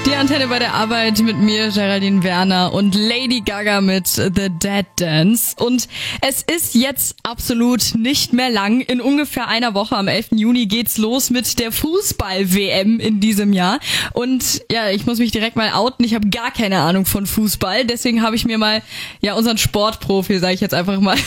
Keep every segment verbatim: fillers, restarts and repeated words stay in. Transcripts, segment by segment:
Die Antenne bei der Arbeit mit mir, Geraldine Werner, und Lady Gaga mit The Dead Dance. Und es ist jetzt absolut nicht mehr lang. In ungefähr einer Woche, am elften Juni, geht's los mit der Fußball-W M in diesem Jahr. Und ja, ich muss mich direkt mal outen. Ich habe gar keine Ahnung von Fußball. Deswegen habe ich mir mal ja unseren Sportprofi, sage ich jetzt einfach mal,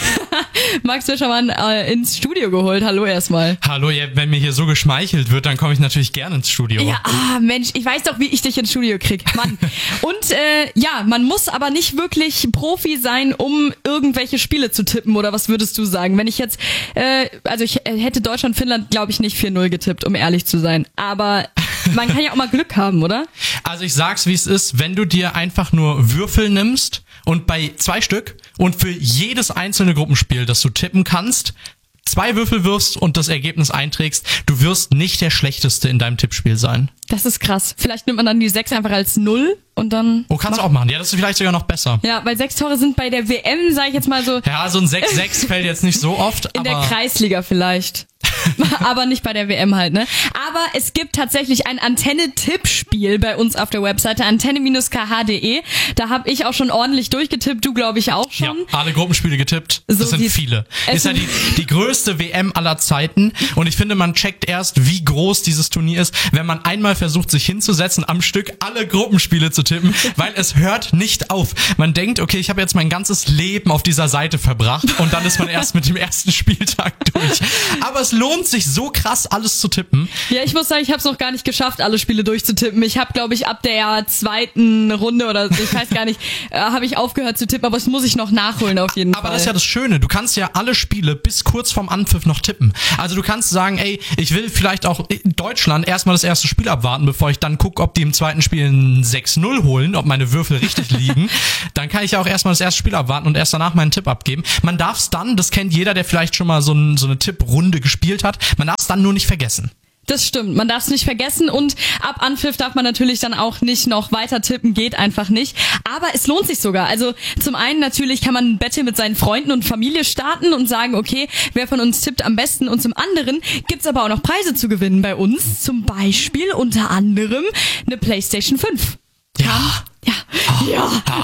Max Fischermann, äh, ins Studio geholt. Hallo erstmal. Hallo, ja, wenn mir hier so geschmeichelt wird, dann komme ich natürlich gerne ins Studio. Ja, ah, Mensch, ich weiß doch, wie ich dich ins Studio krieg. Mann. Und äh, ja, man muss aber nicht wirklich Profi sein, um irgendwelche Spiele zu tippen, oder was würdest du sagen? Wenn ich jetzt, äh, also ich hätte Deutschland, Finnland, glaube ich, nicht vier null getippt, um ehrlich zu sein. Aber man kann ja auch mal Glück haben, oder? Also ich sag's, wie es ist, wenn du dir einfach nur Würfel nimmst und bei zwei Stück und für jedes einzelne Gruppenspiel, das du tippen kannst, zwei Würfel wirfst und das Ergebnis einträgst, du wirst nicht der Schlechteste in deinem Tippspiel sein. Das ist krass. Vielleicht nimmt man dann die sechs einfach als null und dann... Oh, kannst du auch machen. Ja, das ist vielleicht sogar noch besser. Ja, weil sechs Tore sind bei der W M, sage ich jetzt mal so... Ja, so ein sechs sechs fällt jetzt nicht so oft, in aber... der Kreisliga vielleicht. Aber nicht bei der W M halt, ne? Aber es gibt tatsächlich ein Antenne-Tippspiel bei uns auf der Webseite antenne Bindestrich k h punkt d e. Da habe ich auch schon ordentlich durchgetippt, du glaube ich auch schon. Ja, alle Gruppenspiele getippt. So das sind viele. Ist ja die, die größte W M aller Zeiten und ich finde, man checkt erst, wie groß dieses Turnier ist, wenn man einmal versucht, sich hinzusetzen, am Stück alle Gruppenspiele zu tippen, weil es hört nicht auf. Man denkt, okay, ich habe jetzt mein ganzes Leben auf dieser Seite verbracht und dann ist man erst mit dem ersten Spieltag durch. Aber es lohnt sich so krass, alles zu tippen. Ja, ich muss sagen, ich habe es noch gar nicht geschafft, alle Spiele durchzutippen. Ich habe, glaube ich, ab der zweiten Runde oder ich weiß gar nicht, äh, habe ich aufgehört zu tippen, aber das muss ich noch nachholen auf jeden aber Fall. Aber das ist ja das Schöne, du kannst ja alle Spiele bis kurz vorm Anpfiff noch tippen. Also du kannst sagen, ey, ich will vielleicht auch in Deutschland erstmal das erste Spiel abwarten, bevor ich dann gucke, ob die im zweiten Spiel ein sechs null holen, ob meine Würfel richtig liegen. Dann kann ich ja auch erstmal das erste Spiel abwarten und erst danach meinen Tipp abgeben. Man darf es dann, das kennt jeder, der vielleicht schon mal so, ein, so eine Tipprunde gespielt hat, man darf es dann nur nicht vergessen. Das stimmt, man darf es nicht vergessen und ab Anpfiff darf man natürlich dann auch nicht noch weiter tippen, geht einfach nicht. Aber es lohnt sich sogar. Also zum einen natürlich kann man ein Battle mit seinen Freunden und Familie starten und sagen, okay, wer von uns tippt am besten, und zum anderen gibt's aber auch noch Preise zu gewinnen bei uns. Zum Beispiel unter anderem eine PlayStation fünf. Ja. Ja. Oh, ja. Oh.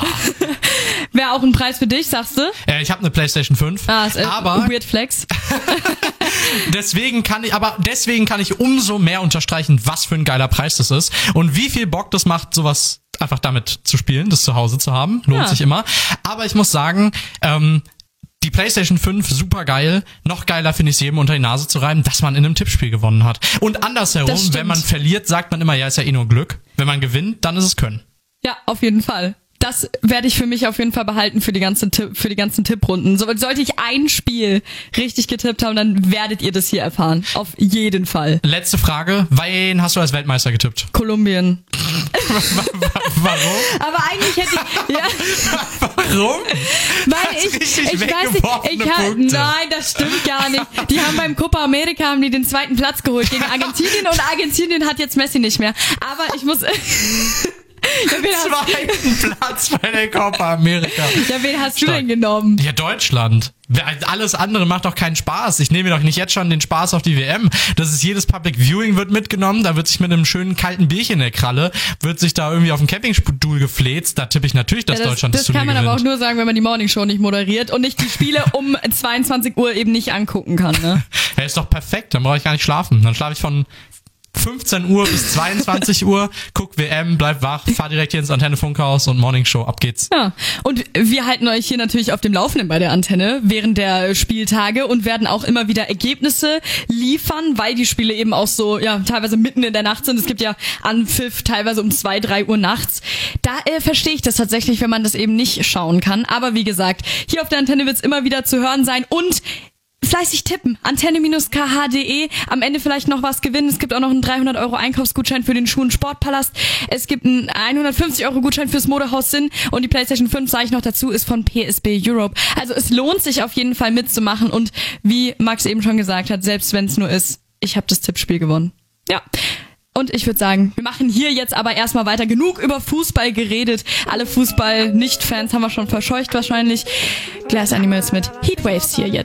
Wäre auch ein Preis für dich, sagst du? Äh, ich habe eine PlayStation fünf. Ah, ist, äh, aber Weird Flex. deswegen kann ich, aber deswegen kann ich umso mehr unterstreichen, was für ein geiler Preis das ist und wie viel Bock das macht, sowas einfach damit zu spielen, das zu Hause zu haben. Lohnt ja. sich immer. Aber ich muss sagen, ähm, die PlayStation fünf, super geil. Noch geiler finde ich es jedem unter die Nase zu reiben, dass man in einem Tippspiel gewonnen hat. Und andersherum, wenn man verliert, sagt man immer, ja, ist ja eh nur Glück. Wenn man gewinnt, dann ist es Können. Ja, auf jeden Fall. Das werde ich für mich auf jeden Fall behalten für die ganzen Tipp, für die ganzen Tipprunden. So, sollte ich ein Spiel richtig getippt haben, dann werdet ihr das hier erfahren. Auf jeden Fall. Letzte Frage. Wen hast du als Weltmeister getippt? Kolumbien. Warum? Aber eigentlich hätte ich, ja. Warum? Weil ich, ich weiß nicht, ich hab, nein, das stimmt gar nicht. Die haben beim Copa America haben die den zweiten Platz geholt gegen Argentinien und Argentinien hat jetzt Messi nicht mehr. Aber ich muss, Ja, zweiten Platz bei der Copa America. Ja, wen hast Stark. du denn genommen? Ja, Deutschland. Alles andere macht doch keinen Spaß. Ich nehme mir doch nicht jetzt schon den Spaß auf die W M. Das ist jedes Public Viewing wird mitgenommen. Da wird sich mit einem schönen kalten Bierchen in der Kralle, wird sich da irgendwie auf dem Campingstuhl gefläzt. Da tippe ich natürlich, dass ja, das, Deutschland das, das Turnier gewinnt. Das kann man gewinnt. aber auch nur sagen, wenn man die Morning Show nicht moderiert und nicht die Spiele um zweiundzwanzig Uhr eben nicht angucken kann. Ne? Ja, ist doch perfekt. Dann brauche ich gar nicht schlafen. Dann schlafe ich von fünfzehn Uhr bis zweiundzwanzig Uhr, guck W M, bleib wach, fahr direkt hier ins Antenne-Funkhaus und Morning Show, ab geht's. Ja, und wir halten euch hier natürlich auf dem Laufenden bei der Antenne während der Spieltage und werden auch immer wieder Ergebnisse liefern, weil die Spiele eben auch so, ja, teilweise mitten in der Nacht sind. Es gibt ja Anpfiff teilweise um zwei, drei Uhr nachts. Da äh, verstehe ich das tatsächlich, wenn man das eben nicht schauen kann. Aber wie gesagt, hier auf der Antenne wird's immer wieder zu hören sein und fleißig tippen. antenne Bindestrich k h punkt d e. Am Ende vielleicht noch was gewinnen. Es gibt auch noch einen dreihundert Euro Einkaufsgutschein für den Schuhen Sportpalast. Es gibt einen hundertfünfzig Euro Gutschein fürs Modehaus Sinn. Und die PlayStation fünf, sage ich noch dazu, ist von P S B Europe. Also es lohnt sich auf jeden Fall mitzumachen. Und wie Max eben schon gesagt hat, selbst wenn es nur ist, ich habe das Tippspiel gewonnen. Ja. Und ich würde sagen, wir machen hier jetzt aber erstmal weiter. Genug über Fußball geredet. Alle Fußball-Nicht-Fans haben wir schon verscheucht wahrscheinlich. Glass Animals mit Heatwaves hier jetzt.